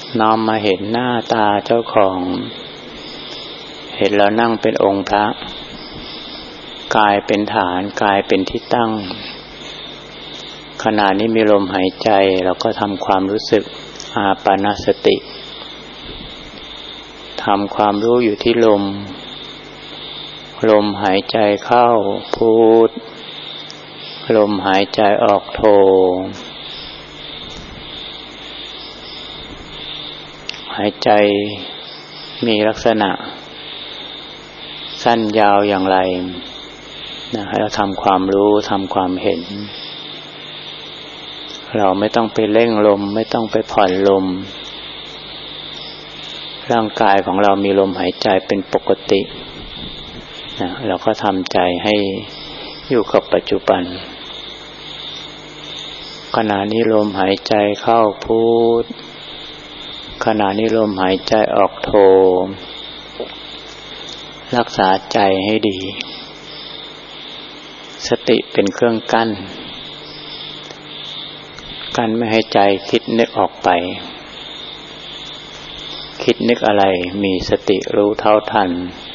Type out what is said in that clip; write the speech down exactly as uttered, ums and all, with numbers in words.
น้อมมาเห็นหน้าตาเจ้าของเห็นแล้วนั่งเป็นองค์พระกายเป็นฐานกายเป็นที่ตั้งขณะนี้มีลมหายใจเราก็ทำความรู้สึกอาปานสติทำความรู้อยู่ที่ลมลมหายใจเข้าพุทลมหายใจออกโทหายใจมีลักษณะสั้นยาวอย่างไรนะให้เราทำความรู้ทำความเห็นเราไม่ต้องไปเร่งลมไม่ต้องไปผ่อนลมร่างกายของเรามีลมหายใจเป็นปกตินะเราก็ทำใจให้อยู่กับปัจจุบันขณะนี้ลมหายใจเข้าพุทขณะนี้ลมหายใจออกโทรักษาใจให้ดีสติเป็นเครื่องกั้นกั้นไม่ให้ใจคิดนึกออกไปคิดนึกอะไรมีสติรู้เท่าทัน